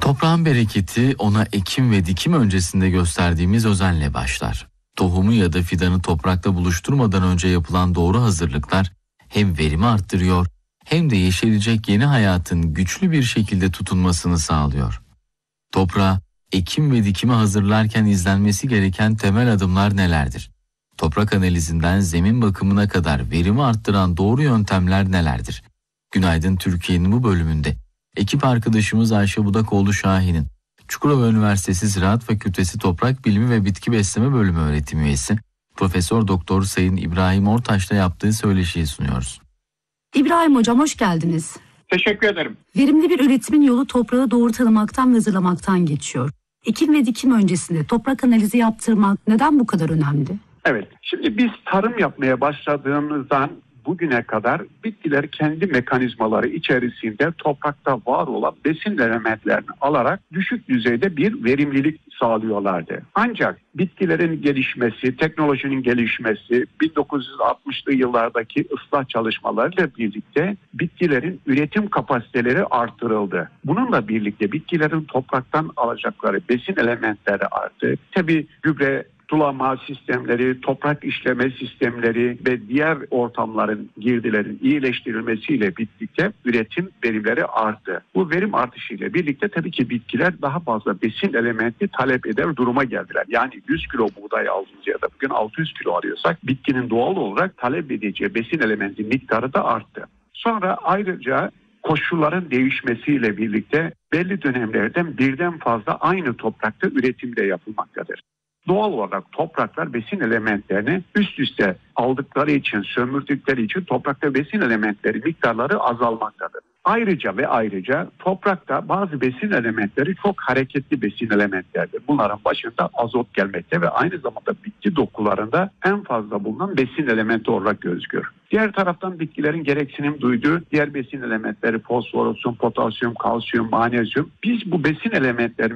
Toprağın bereketi ona ekim ve dikim öncesinde gösterdiğimiz özenle başlar. Tohumu ya da fidanı toprakla buluşturmadan önce yapılan doğru hazırlıklar hem verimi arttırıyor hem de yeşerecek yeni hayatın güçlü bir şekilde tutunmasını sağlıyor. Toprağa ekim ve dikimi hazırlarken izlenmesi gereken temel adımlar nelerdir? Toprak analizinden zemin bakımına kadar verimi arttıran doğru yöntemler nelerdir? Günaydın Türkiye'nin bu bölümünde ekip arkadaşımız Ayşe Budakoğlu Şahin'in Çukurova Üniversitesi Ziraat Fakültesi Toprak Bilimi ve Bitki Besleme Bölümü öğretim üyesi Profesör Doktor Sayın İbrahim Ortaç'la yaptığı söyleşiyi sunuyoruz. İbrahim Hocam hoş geldiniz. Teşekkür ederim. Verimli bir üretimin yolu toprağı doğru tanımaktan ve hazırlamaktan geçiyor. Ekim ve dikim öncesinde toprak analizi yaptırmak neden bu kadar önemli? Evet, şimdi biz tarım yapmaya başladığımızdan bugüne kadar bitkiler kendi mekanizmaları içerisinde toprakta var olan besin elementlerini alarak düşük düzeyde bir verimlilik sağlıyorlardı. Ancak bitkilerin gelişmesi, teknolojinin gelişmesi, 1960'lı yıllardaki ıslah çalışmalarıyla birlikte bitkilerin üretim kapasiteleri artırıldı. Bununla birlikte bitkilerin topraktan alacakları besin elementleri arttı. Tabii gübre, sulama sistemleri, toprak işleme sistemleri ve diğer ortamların, girdilerin iyileştirilmesiyle birlikte üretim verimleri arttı. Bu verim artışıyla birlikte tabii ki bitkiler daha fazla besin elementi talep eder duruma geldiler. Yani 100 kilo buğday aldığımız ya da bugün 600 kilo alıyorsak bitkinin doğal olarak talep edeceği besin elementi miktarı da arttı. Sonra ayrıca koşulların değişmesiyle birlikte belli dönemlerden birden fazla aynı toprakta üretim de yapılmaktadır. Doğal olarak topraklar besin elementlerini üst üste aldıkları için, sömürdükleri için toprakta besin elementleri miktarları azalmaktadır. Ayrıca toprakta bazı besin elementleri çok hareketli besin elementlerdir. Bunların başında azot gelmekte ve aynı zamanda bitki dokularında en fazla bulunan besin elementi olarak gözükür. Diğer taraftan bitkilerin gereksinim duyduğu diğer besin elementleri fosfor olsun, potasyum, kalsiyum, magnezyum. Biz bu besin elementleri